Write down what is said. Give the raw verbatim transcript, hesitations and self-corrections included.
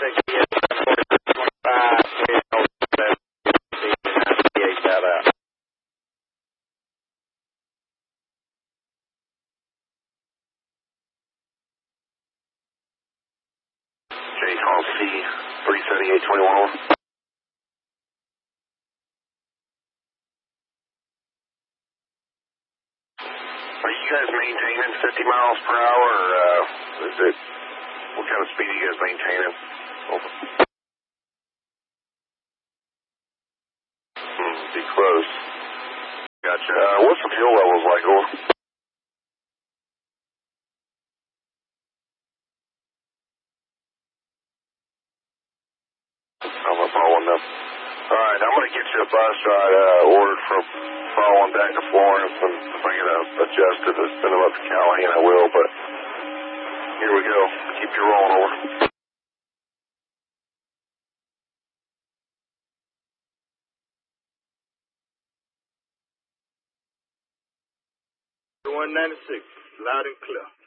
Call C three seventy-eight twenty-one. Are you guys maintaining fifty miles per hour, or uh, is it, what kind of speed are you guys maintaining? Over. Hmm, be close. Gotcha. Uh, what's the fuel levels like, over? I'm up following them. Alright, I'm going to get you a bus ride uh, ordered from following back to Florence, and if I get to adjust it to send them up to Callahan, I will, but here we go. Keep you rolling, over. one ninety-six, loud and clear.